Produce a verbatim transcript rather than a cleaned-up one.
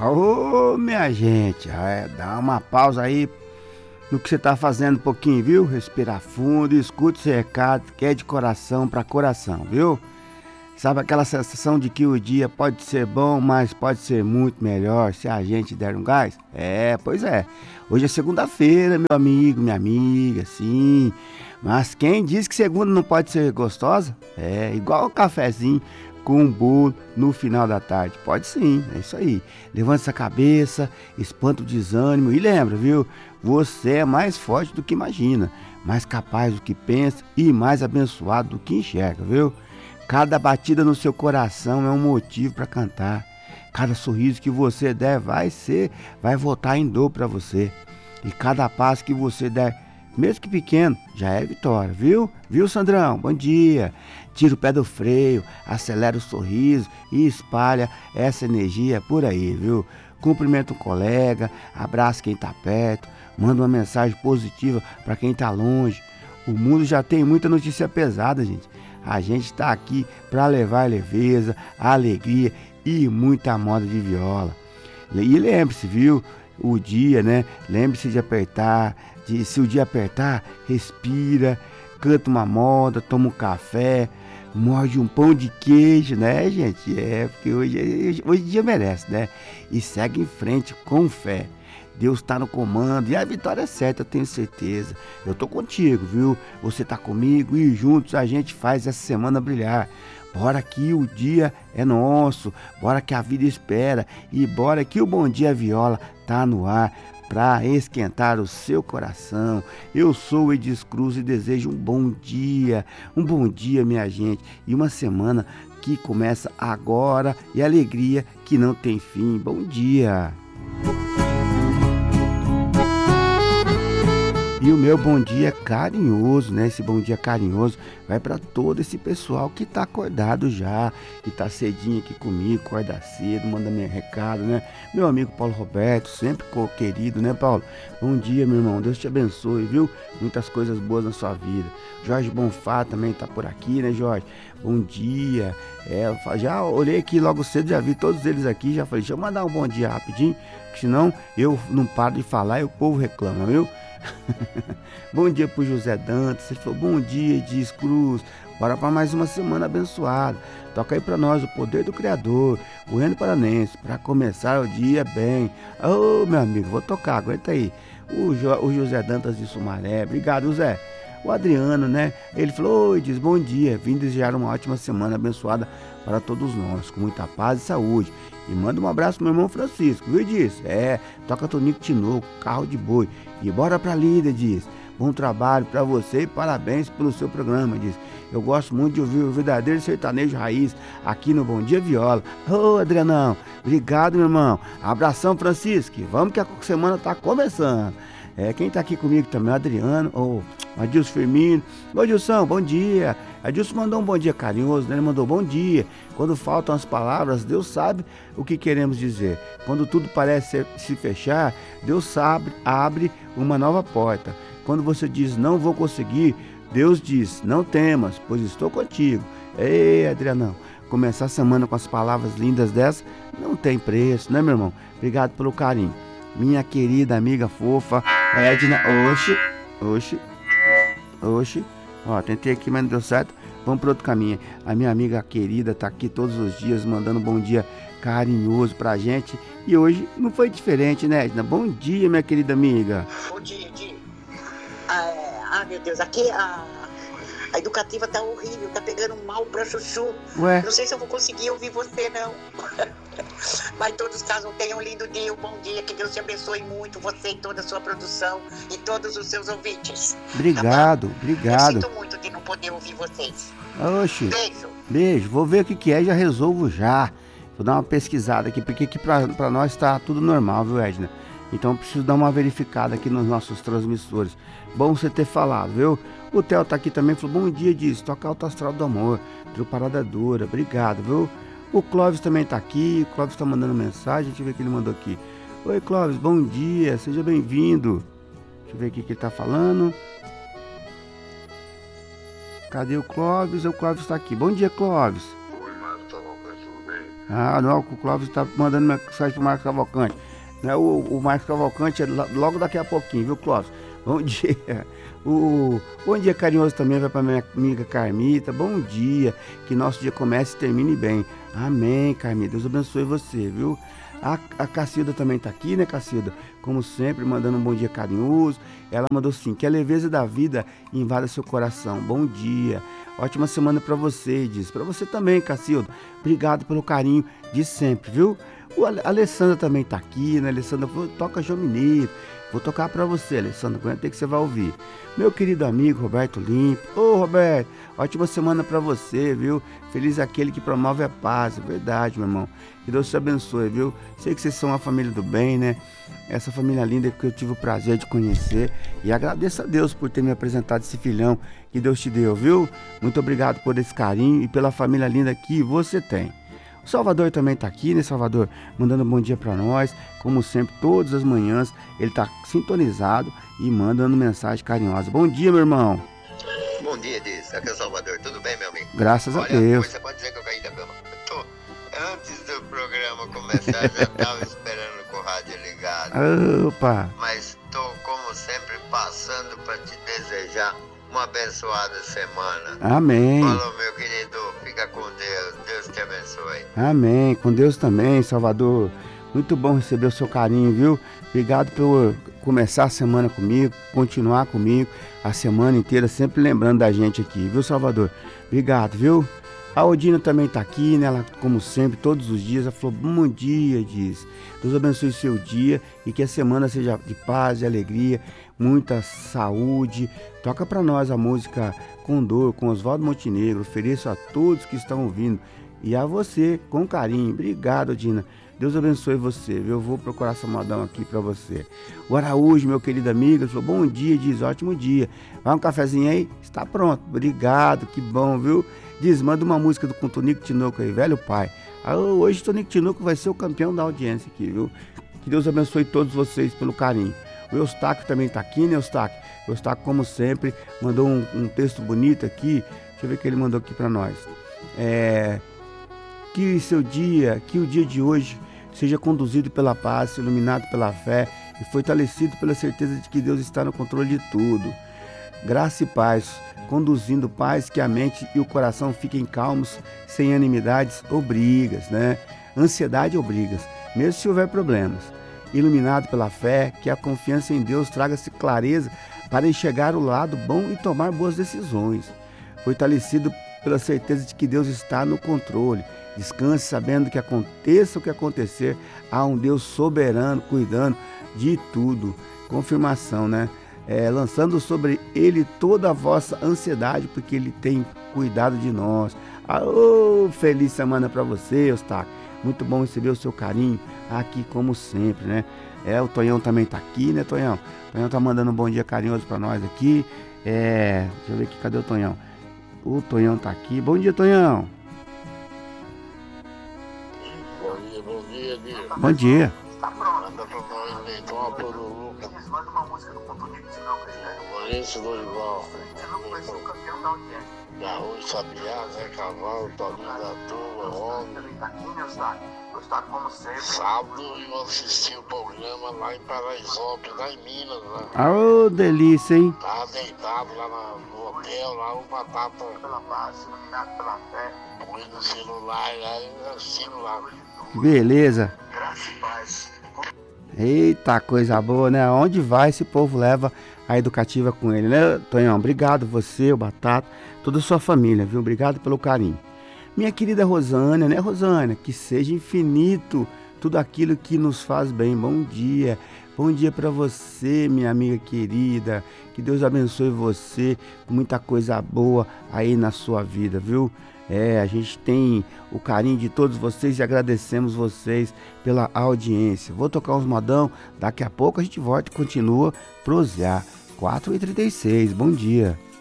Ô, minha gente, é, dá uma pausa aí no que você tá fazendo um pouquinho, viu? Respira fundo e escute esse recado que é de coração para coração, viu? Sabe aquela sensação de que o dia pode ser bom, mas pode ser muito melhor se a gente der um gás? É, pois é. Hoje é segunda-feira, meu amigo, minha amiga, sim. Mas quem diz que segunda não pode ser gostosa? É, igual um cafezinho com um bolo no final da tarde. Pode sim, é isso aí. Levanta essa cabeça, espanta o desânimo e lembra, viu? Você é mais forte do que imagina, mais capaz do que pensa e mais abençoado do que enxerga, viu? Cada batida no seu coração é um motivo para cantar. Cada sorriso que você der vai ser, vai voltar em dor para você. E cada passo que você der, mesmo que pequeno, já é vitória, viu? Viu, Sandrão? Bom dia. Tira o pé do freio, acelera o sorriso e espalha essa energia por aí, viu? Cumprimenta um colega, abraça quem tá perto, manda uma mensagem positiva para quem tá longe. O mundo já tem muita notícia pesada, gente. A gente está aqui para levar leveza, alegria e muita moda de viola. E lembre-se, viu? O dia, né? Lembre-se de apertar, de, se o dia apertar, respira, canta uma moda, toma um café, morde um pão de queijo, né, gente? É, porque hoje, hoje o dia merece, né? E segue em frente com fé. Deus está no comando e a vitória é certa, eu tenho certeza. Eu tô contigo, viu? Você tá comigo e juntos a gente faz essa semana brilhar. Bora que o dia é nosso, bora que a vida espera e bora que o Bom Dia Viola tá no ar para esquentar o seu coração. Eu sou o Edis Cruz e desejo um bom dia, um bom dia, minha gente, e uma semana que começa agora e alegria que não tem fim. Bom dia! E o meu bom dia carinhoso, né? Esse bom dia carinhoso vai para todo esse pessoal que tá acordado já, que tá cedinho aqui comigo, acorda cedo, manda meu recado, né? Meu amigo Paulo Roberto, sempre querido, né, Paulo? Bom dia, meu irmão. Deus te abençoe, viu? Muitas coisas boas na sua vida. Jorge Bonfá também tá por aqui, né, Jorge? Bom dia. É, já olhei aqui logo cedo, já vi todos eles aqui, já falei, deixa eu mandar um bom dia rapidinho, que senão eu não paro de falar e o povo reclama, viu? Bom dia pro José Dantas. Ele falou, bom dia, Edis Cruz. Bora para mais uma semana abençoada. Toca aí para nós o poder do Criador, o Reino Paranense, para começar o dia bem. Ô, oh, meu amigo, vou tocar, aguenta aí. O, jo, o José Dantas de Sumaré. Obrigado, José. O Adriano, né? Ele falou, oi, diz, bom dia. Vim desejar uma ótima semana abençoada para todos nós, com muita paz e saúde. E manda um abraço pro meu irmão Francisco, viu, diz? É, toca Tonico Tinoco, carro de boi. E bora pra lida, diz. Bom trabalho pra você e parabéns pelo seu programa, diz. Eu gosto muito de ouvir o verdadeiro sertanejo raiz aqui no Bom Dia Viola. Ô, Adrianão, obrigado, meu irmão. Abração, Francisco. Vamos que a semana tá começando. É, quem tá aqui comigo também é o Adriano, ou oh, Adilson Firmino. Ô, Adilson, bom dia. Adilson mandou um bom dia carinhoso, né? Ele mandou bom dia. Quando faltam as palavras, Deus sabe o que queremos dizer. Quando tudo parece se fechar, Deus sabe, abre uma nova porta. Quando você diz, não vou conseguir, Deus diz, não temas, pois estou contigo. Ei, Adrianão, começar a semana com as palavras lindas dessas não tem preço, né, meu irmão? Obrigado pelo carinho. Minha querida amiga fofa, Edna, oxe, oxe, oxe, ó, tentei aqui, mas não deu certo, vamos para outro caminho. A minha amiga querida tá aqui todos os dias, mandando um bom dia carinhoso pra gente, e hoje não foi diferente, né, Edna? Bom dia, minha querida amiga. Bom dia, dia. Ah, ah, meu Deus, aqui a, a educativa tá horrível, tá pegando mal pra chuchu. Ué? Não sei se eu vou conseguir ouvir você, não. Mas em todos os casos, tenham um lindo dia, um bom dia, que Deus te abençoe muito, você e toda a sua produção e todos os seus ouvintes. Obrigado, tá obrigado. Eu sinto muito de não poder ouvir vocês. Oxi. Beijo. Beijo, vou ver o que que é e já resolvo já. Vou dar uma pesquisada aqui, porque aqui pra, pra nós tá tudo normal, viu, Edna? Então eu preciso dar uma verificada aqui nos nossos transmissores. Bom você ter falado, viu? O Theo tá aqui também, falou, bom dia, diz, toca Alto Astral do Amor, do Parada Dura, obrigado, viu? O Clóvis também tá aqui, o Clóvis tá mandando mensagem, deixa eu ver o que ele mandou aqui. Oi, Clóvis, bom dia, seja bem-vindo. Deixa eu ver aqui o que ele tá falando. Cadê o Clóvis? O Clóvis tá aqui. Bom dia, Clóvis. Oi, Marta, tudo bem? Ah, não, o Clóvis tá mandando mensagem pro Marcos Cavalcante. Não é o, o Marcos Cavalcante é logo daqui a pouquinho, viu, Clóvis? Bom dia. O bom dia carinhoso também vai para minha amiga Carmita. Bom dia. Que nosso dia comece e termine bem. Amém, Carmita. Deus abençoe você, viu? A, a Cacilda também tá aqui, né, Cacilda? Como sempre, mandando um bom dia carinhoso. Ela mandou assim: que a leveza da vida invada seu coração. Bom dia. Ótima semana para você, diz. Para você também, Cacilda. Obrigado pelo carinho de sempre, viu? O Ale- a Alessandra também tá aqui, né? Alessandra falou, toca João Mineiro. Vou tocar pra você, Alessandra, aguenta aí que você vai ouvir. Meu querido amigo Roberto Limpo. Ô, Roberto, ótima semana pra você, viu? Feliz aquele que promove a paz. É verdade, meu irmão. Que Deus te abençoe, viu? Sei que vocês são uma família do bem, né? Essa família linda que eu tive o prazer de conhecer. E agradeço a Deus por ter me apresentado esse filhão que Deus te deu, viu? Muito obrigado por esse carinho e pela família linda que você tem. O Salvador também tá aqui, né, Salvador? Mandando um bom dia pra nós. Como sempre, todas as manhãs, ele tá sintonizado e mandando mensagem carinhosa. Bom dia, meu irmão. Bom dia, Diz. Aqui é o Salvador. Tudo bem, meu amigo? Graças Olha, a Deus. Você pode dizer que eu caí da cama. Eu tô, antes do programa começar, já tava esperando com o rádio ligado. Opa! Mas tô, como sempre, passando pra te desejar uma abençoada semana. Amém. Falou, meu querido. Fica com Deus. Deus te abençoe. Amém. Com Deus também, Salvador. Muito bom receber o seu carinho, viu? Obrigado por começar a semana comigo, continuar comigo a semana inteira, sempre lembrando da gente aqui, viu, Salvador? Obrigado, viu? A Odina também tá aqui, né? Ela, como sempre, todos os dias, ela falou, bom dia, diz. Deus abençoe o seu dia e que a semana seja de paz, de alegria, muita saúde. Toca pra nós a música Condor, com Oswaldo Montenegro. Ofereço a todos que estão ouvindo e a você, com carinho. Obrigado, Odina. Deus abençoe você, viu? Eu vou procurar essa modão aqui pra você. O Araújo, meu querido amigo, falou, bom dia, diz, ótimo dia. Vai um cafezinho aí? Está pronto. Obrigado, que bom, viu? Diz, manda uma música do com Tonico Tinoco aí, velho pai. Ah, hoje Tonico Tinoco vai ser o campeão da audiência aqui, viu? Que Deus abençoe todos vocês pelo carinho. O Eustáquio também tá aqui, né, Eustáquio? O Eustáquio, como sempre, mandou um, um texto bonito aqui. Deixa eu ver o que ele mandou aqui pra nós. É... Que seu dia, que o dia de hoje seja conduzido pela paz, iluminado pela fé e fortalecido pela certeza de que Deus está no controle de tudo. Graça e paz, conduzindo paz, que a mente e o coração fiquem calmos, sem animidades ou brigas, né? Ansiedade ou brigas, mesmo se houver problemas. Iluminado pela fé, que a confiança em Deus traga-se clareza para enxergar o lado bom e tomar boas decisões. Fortalecido pela certeza de que Deus está no controle. Descanse sabendo que aconteça o que acontecer, há um Deus soberano cuidando de tudo. Confirmação, né? É, lançando sobre Ele toda a vossa ansiedade, porque Ele tem cuidado de nós. Ah, oh, feliz semana para você, Eustáquio. Muito bom receber o seu carinho aqui, como sempre, né? É, o Tonhão também tá aqui, né, Tonhão? O Tonhão tá mandando um bom dia carinhoso para nós aqui. É, deixa eu ver aqui, cadê o Tonhão? O Tonhão tá aqui. Bom dia, Tonhão. Bom dia, bom dia, dia. Bom dia. Manda pra nós, Leitor, Apolo Lucas. Manda uma música do Contonico Tinoco aí, né? Maurício Dorival. Tinoco vai ser o campeão da audiência. Gaúcho Sabiá, Zé Cavalo, Toninho da Turma, Homem. Também tá aqui, né, Eustáquio? Eustáquio, como sempre. Sábado eu assisti o programa lá em Paraisópolis, lá em Minas, lá. Ah, ô, delícia, hein? Tava deitado lá na- no hotel, lá o Batata Pela paz, iluminado pela fé, põe no celular, lá eu assisto lá. Que beleza. graça e paz. Eita, coisa boa, né? Onde vai, esse povo leva a educativa com ele, né, Tonhão? Obrigado, você, o Batata, toda a sua família, viu? Obrigado pelo carinho. Minha querida Rosânia, né, Rosânia? Que seja infinito tudo aquilo que nos faz bem. Bom dia. Bom dia para você, minha amiga querida. Que Deus abençoe você com muita coisa boa aí na sua vida, viu? É, a gente tem o carinho de todos vocês e agradecemos vocês pela audiência. Vou tocar uns modão, daqui a pouco a gente volta e continua prosear. quatro e trinta e seis, bom dia.